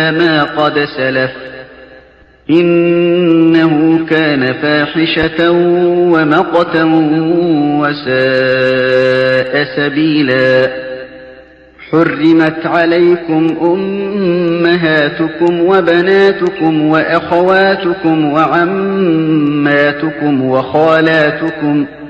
ما قد سلف إنه كان فاحشة ومقتا وساء سبيلا. حرمت عليكم أمهاتكم وبناتكم وأخواتكم وعماتكم وخالاتكم